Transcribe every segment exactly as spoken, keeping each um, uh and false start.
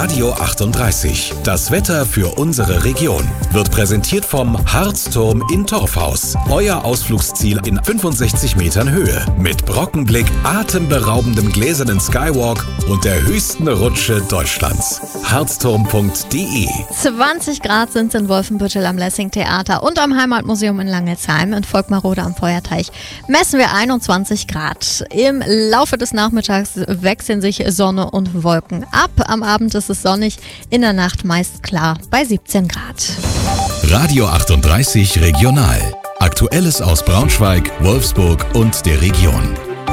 Radio achtunddreißig. Das Wetter für unsere Region wird präsentiert vom Harzturm in Torfhaus. Euer Ausflugsziel in fünfundsechzig Metern Höhe. Mit Brockenblick, atemberaubendem gläsernen Skywalk und der höchsten Rutsche Deutschlands. harzturm punkt de. zwanzig Grad sind es in Wolfenbüttel am Lessing-Theater und am Heimatmuseum in Langelsheim. In Volkmarode am Feuerteich messen wir einundzwanzig Grad. Im Laufe des Nachmittags wechseln sich Sonne und Wolken ab. Am Abend ist es sonnig, in der Nacht meist klar bei siebzehn Grad. Radio achtunddreißig Regional. Aktuelles aus Braunschweig, Wolfsburg und der Region.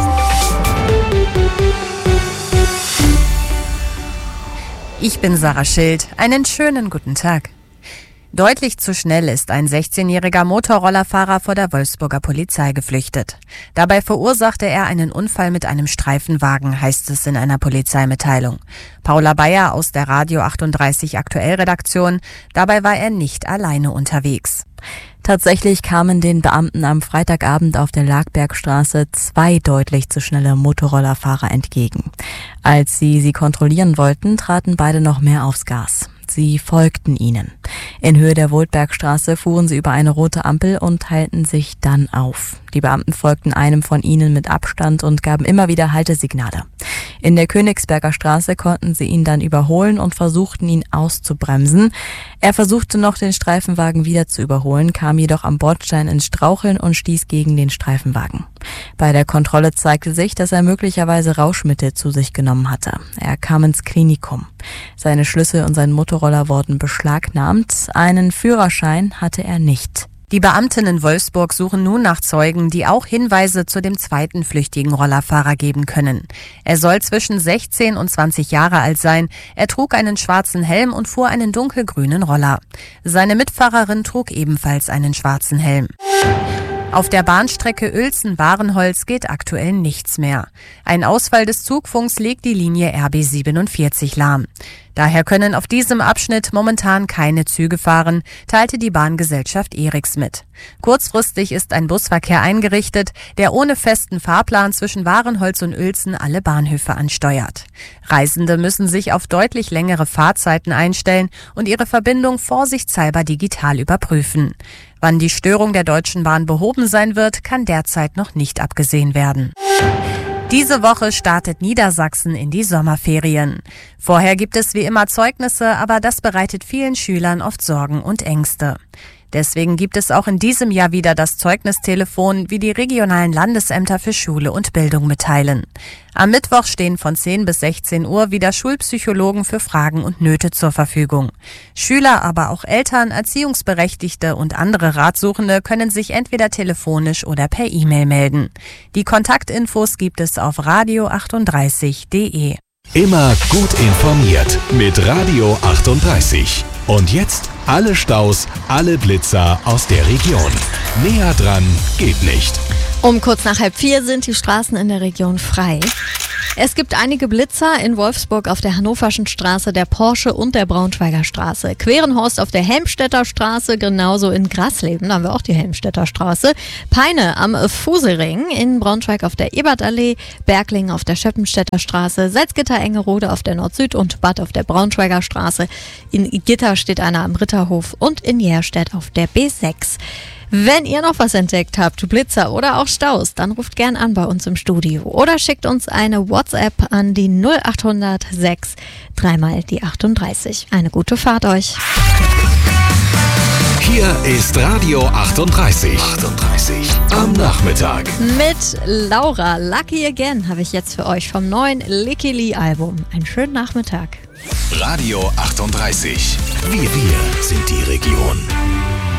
Ich bin Sarah Schild. Einen schönen guten Tag. Deutlich zu schnell ist ein sechzehnjähriger Motorrollerfahrer vor der Wolfsburger Polizei geflüchtet. Dabei verursachte er einen Unfall mit einem Streifenwagen, heißt es in einer Polizeimitteilung. Paula Bayer aus der Radio achtunddreißig Aktuell-Redaktion. Dabei war er nicht alleine unterwegs. Tatsächlich kamen den Beamten am Freitagabend auf der Lagbergstraße zwei deutlich zu schnelle Motorrollerfahrer entgegen. Als sie sie kontrollieren wollten, traten beide noch mehr aufs Gas. Sie folgten ihnen. In Höhe der Wohlbergstraße fuhren sie über eine rote Ampel und teilten sich dann auf. Die Beamten folgten einem von ihnen mit Abstand und gaben immer wieder Haltesignale. In der Königsberger Straße konnten sie ihn dann überholen und versuchten, ihn auszubremsen. Er versuchte noch, den Streifenwagen wieder zu überholen, kam jedoch am Bordstein ins Straucheln und stieß gegen den Streifenwagen. Bei der Kontrolle zeigte sich, dass er möglicherweise Rauschmittel zu sich genommen hatte. Er kam ins Klinikum. Seine Schlüssel und sein Motorroller wurden beschlagnahmt. Einen Führerschein hatte er nicht. Die Beamten in Wolfsburg suchen nun nach Zeugen, die auch Hinweise zu dem zweiten flüchtigen Rollerfahrer geben können. Er soll zwischen sechzehn und zwanzig Jahre alt sein. Er trug einen schwarzen Helm und fuhr einen dunkelgrünen Roller. Seine Mitfahrerin trug ebenfalls einen schwarzen Helm. Auf der Bahnstrecke Uelzen-Barenholz geht aktuell nichts mehr. Ein Ausfall des Zugfunks legt die Linie R B siebenundvierzig lahm. Daher können auf diesem Abschnitt momentan keine Züge fahren, teilte die Bahngesellschaft Eriks mit. Kurzfristig ist ein Busverkehr eingerichtet, der ohne festen Fahrplan zwischen Barenholz und Uelzen alle Bahnhöfe ansteuert. Reisende müssen sich auf deutlich längere Fahrzeiten einstellen und ihre Verbindung vorsichtshalber digital überprüfen. Wann die Störung der Deutschen Bahn behoben sein wird, kann derzeit noch nicht abgesehen werden. Diese Woche startet Niedersachsen in die Sommerferien. Vorher gibt es wie immer Zeugnisse, aber das bereitet vielen Schülern oft Sorgen und Ängste. Deswegen gibt es auch in diesem Jahr wieder das Zeugnistelefon, wie die regionalen Landesämter für Schule und Bildung mitteilen. Am Mittwoch stehen von zehn bis sechzehn Uhr wieder Schulpsychologen für Fragen und Nöte zur Verfügung. Schüler, aber auch Eltern, Erziehungsberechtigte und andere Ratsuchende können sich entweder telefonisch oder per E-Mail melden. Die Kontaktinfos gibt es auf radio achtunddreißig punkt de. Immer gut informiert mit Radio achtunddreißig. Und jetzt alle Staus, alle Blitzer aus der Region. Näher dran geht nicht. Um kurz nach halb vier sind die Straßen in der Region frei. Es gibt einige Blitzer in Wolfsburg auf der Hannoverschen Straße, der Porsche und der Braunschweiger Straße. Querenhorst auf der Helmstedter Straße, genauso in Grasleben, da haben wir auch die Helmstedter Straße. Peine am Fuselring, in Braunschweig auf der Ebertallee, Bergling auf der Schöppenstädter Straße, Salzgitter-Engerode auf der Nord-Süd und Bad auf der Braunschweiger Straße. In Gitter steht einer am Ritterhof und in Järstedt auf der B sechs. Wenn ihr noch was entdeckt habt, Blitzer oder auch Staus, dann ruft gern an bei uns im Studio oder schickt uns eine WhatsApp an die null achthundert sechs, dreimal die achtunddreißig. Eine gute Fahrt euch. Hier ist Radio achtunddreißig. achtunddreißig am Nachmittag. Mit Laura, Lucky Again, habe ich jetzt für euch vom neuen Licky Lee Album. Einen schönen Nachmittag. Radio achtunddreißig. Wir, wir sind die Region.